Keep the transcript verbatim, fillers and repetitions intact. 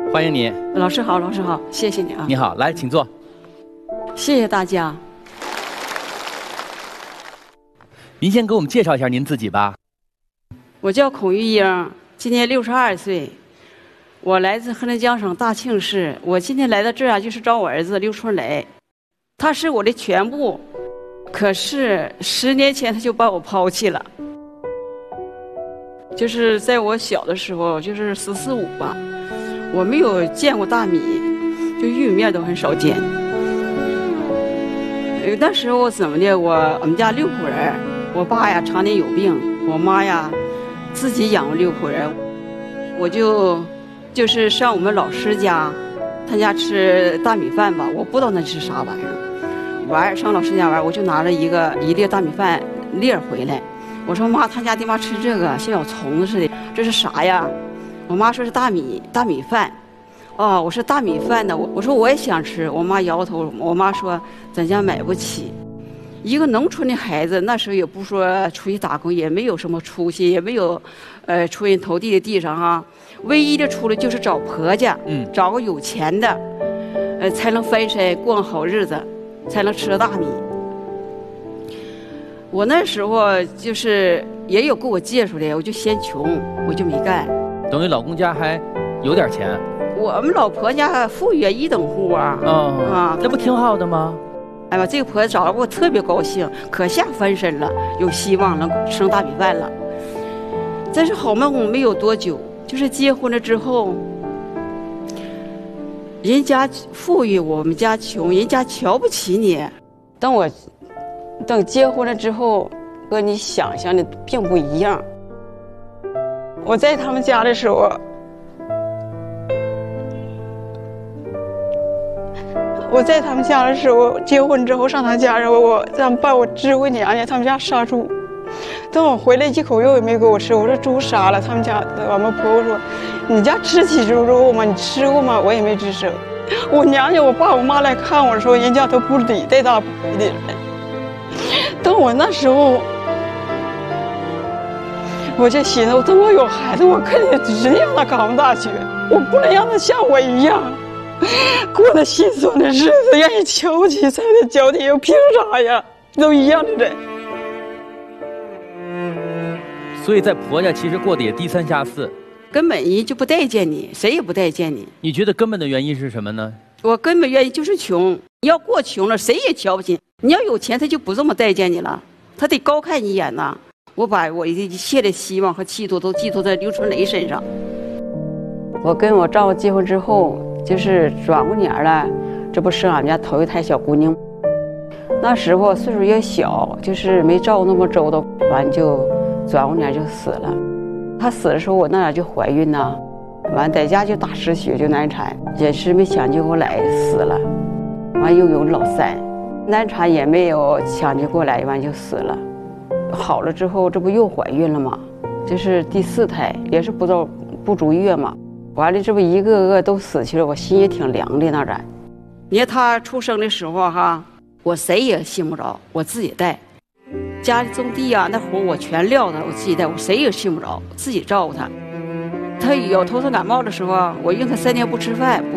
欢迎你。 老师好，老师好，谢谢你啊。 你好，来，请坐。 谢谢大家。 您先给我们介绍一下您自己吧。 我叫孔玉英，今年六十二岁，我来自河南江省大庆市。我今天来到这儿啊，就是找我儿子刘春雷，他是我的全部，可是十年前他就把我抛弃了。就是在我小的时候，就是十四五吧，我没有见过大米，就玉米面都很少见。呃，那时候怎么的？我我们家六口人，我爸呀常年有病，我妈呀自己养活六口人，我就就是上我们老师家，他家吃大米饭吧，我不知道那是啥玩意儿。玩上老师家玩，我就拿了一个一粒大米饭粒儿回来。我说妈，他家的妈吃这个像有虫子似的，这是啥呀？我妈说是大米大米饭。哦，我说大米饭呢，我我说我也想吃。我妈摇头，我妈说咱家买不起。一个农村的孩子，那时候也不说出去打工，也没有什么出息，也没有，呃，出人头地的地上哈。唯一的出路就是找婆家，嗯，找个有钱的，呃，才能翻身过好日子，才能吃到大米。我那时候就是也有给我介绍的，我就嫌穷，我就没干。 等于老公家还有点钱。 我们老婆家富裕一等户啊。 哦啊，那不挺好的吗？ 哎呀，这个婆子找了我特别高兴，可下翻身了，有希望能生大米饭了。但是好梦没有多久，就是结婚了之后，人家富裕，我们家穷，人家瞧不起你。等我等结婚了之后，和你想象的并不一样。我在他们家的时候，我在他们家的时候，结婚之后上他家，然后我让把我支回娘家，他们家杀猪。等我回来一口肉也没给我吃，我说猪杀了。他们家我们婆婆说：“你家吃起猪肉吗？你吃过吗？”我也没吱声。我娘家我爸我妈来看我的时候，人家都不理带大不理的人。等我那时候，我就寻思，等我有孩子，我肯定指定让他考上大学，我不能让他像我一样过得心酸的日子，让人瞧不起，踩在脚底下，凭啥呀？都一样的人。 所以在婆家其实过得也低三下四， 根本人就不待见你，谁也不待见你。 你觉得根本的原因是什么呢？ 我根本原因就是穷。你要过穷了，谁也瞧不起。你要有钱，他就不这么待见你了，他得高看你一眼呐。我把我一切的希望和寄托都寄托在刘春雷身上。我跟我丈夫结婚之后，就是转过年了，这不生俺们家头一胎小姑娘。那时候岁数也小，就是没照顾那么周到，完就转过年就死了。她死的时候，我那俩就怀孕呐，完在家就大失血，就难产，也是没抢救过来死了。完又有老三，难产也没有抢救过来，完就死了。好了之后，这不又怀孕了吗？这是第四胎，也是不到不足月嘛。完了，这不一个个都死去了，我心也挺凉的那然。你看他出生的时候哈，我谁也信不着，我自己带。家里种地啊，那活我全撂他，我自己带，我谁也信不着，自己照顾他。他有头疼感冒的时候，我孕他三天不吃饭，不